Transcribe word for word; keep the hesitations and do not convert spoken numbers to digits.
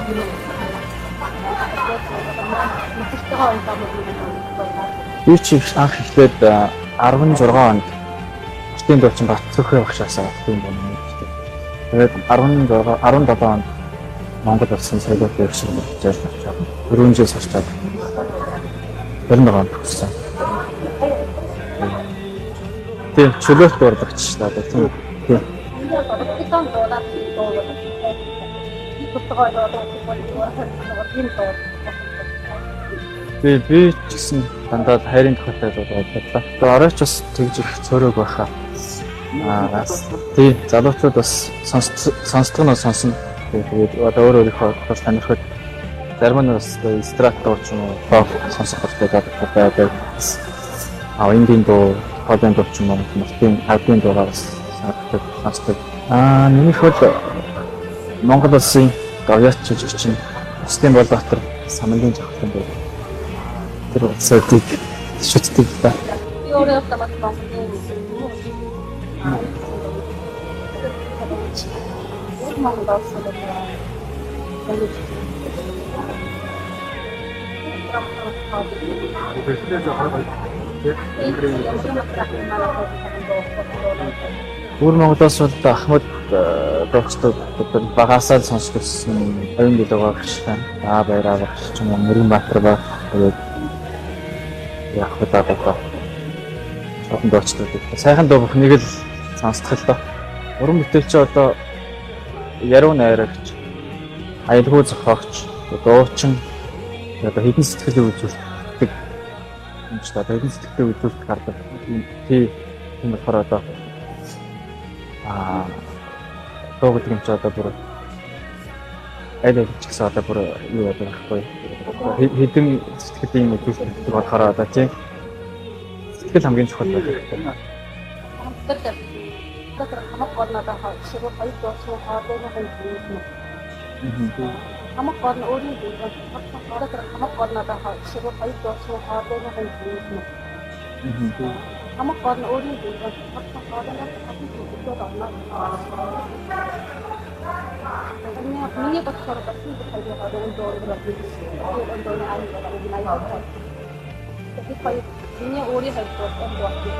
Би ч анх эхлээд арван зургаан онд Хотын дуучин Батцөөхөө багшаас авсан юм байна. Тэгээд арван зургаан арван долоо онд Монгол улсын соёлын бэрхшээл хийж авчаад дөрвөн жил сурчаад барин байгаа төгссөн. Тийм чөлөөт урлагч та тийм. Тийм. Би би ч гэсэн дандаа хайрын тухайтай бодоод байлаа. Тэгээ оройч бас тэгж их цөөрөг байхаа. Аа тий залуучууд бас сонсдог нь сонсно. Тэгээд одоо өөр өөрийнхөө бас сонирхоод зарим нь бас страт дууч юм уу пop сонсох хэрэгтэй байдаг. Аа ингийн дуу, холын дуу ч юм уу мартын хавдын дуугаар бас сонирхдаг сонсдог. Аа минийх бол Монгол улсын гавьяач жижигчин Устын Болбаатар самангийн жавхлан дуу. Тэр улсуудыг шүтдэг та. Би өөрөө бас Монголын Монгол улсад Бүр Монголоос бол Ахмад дууцтай багасаа сонсдогсэн оюун билүүгээ багш тань. Аа баяраа багш ч юм уу Нэрэн Баатар баг тэгээд яг удаа одоо олон дууцтай. Сайхан дуу бүх нэг л сонсдох л доо. Уран бүтээлч одоо яруу найрагч, аялгүй зохиогч, дуучин одоо хэдэн сэтгэлийн үзүүлдэг юм ч одоо хэдэн сэтгэлийн үзүүлэлт гардаг. Тий тийм болохоор одоо аа дуу гэдэг юм чи одоо бүр аль аль ч гэсэн одоо бүр юу яадаг байхгүй. Хэдэн сэтгэлийн үзүүлэлт болохоор одоо тий сэтгэл хамгийн чухал байдаг. тэр хамаг горноо шигүү хоёр дуусах хоолойгоо хийх юм. Хамаг горн өөрийн дээр тэр хамаг горноо шигүү хоёр дуусах хоолойгоо хийх юм. Хамаг горн өөрийн дээр хоолойгоо хийх орно. Миний миний болохоор бас нэг хайр хоолойгоо дөрөв хийх. Тэр ондоо аим болоо найдаа. Тэгэхээр миний өөрийн хайр дуусах